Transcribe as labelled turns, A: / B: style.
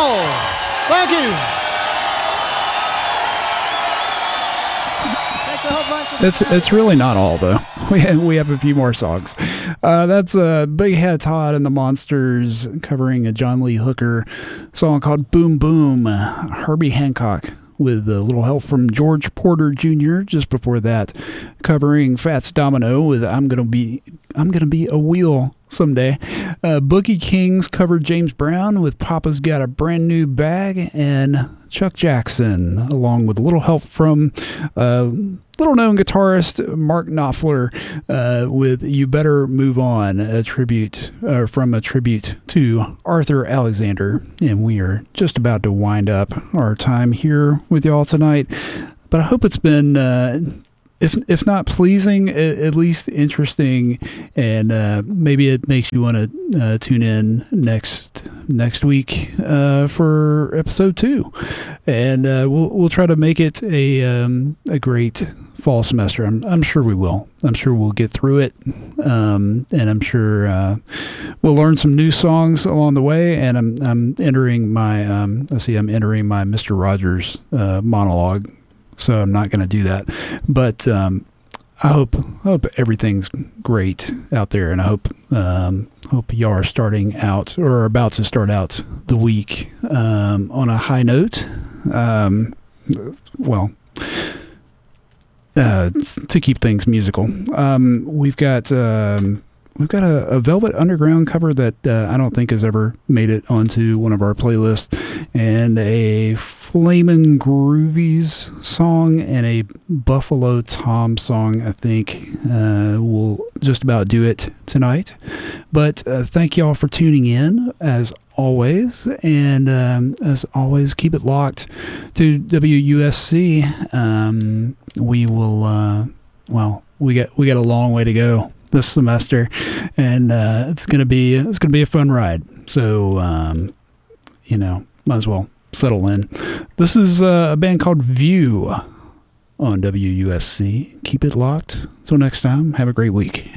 A: all. Thank you.
B: It's really not all, though. We have a few more songs. That's Big Head Todd and the Monsters covering a John Lee Hooker song called Boom Boom. Herbie Hancock with a little help from George Porter Jr. just before that, covering Fats Domino with I'm gonna be a wheel someday. Boogie Kings covered James Brown with Papa's Got a Brand New Bag, and Chuck Jackson, along with a little help from little-known guitarist Mark Knopfler with You Better Move On, a tribute to Arthur Alexander. And we are just about to wind up our time here with y'all tonight. But I hope it's been if not pleasing, at least interesting, and maybe it makes you want to tune in next week for episode 2, and we'll try to make it a great fall semester. I'm sure we will. I'm sure we'll get through it, and I'm sure we'll learn some new songs along the way. And I'm entering my I'm entering my Mr. Rogers monologue. So I'm not going to do that, but I hope everything's great out there, and I hope y'all are starting out or are about to start out the week on a high note. To keep things musical, we've got a Velvet Underground cover that I don't think has ever made it onto one of our playlists, and a Flamin' Groovies song and a Buffalo Tom song. I think will just about do it tonight. But thank y'all for tuning in as always, and as always, keep it locked to WUSC. We will. We got a long way to go this semester, and it's gonna be a fun ride. So might as well settle in. This is a band called View on WUSC. Keep it locked. Till next time, have a great week.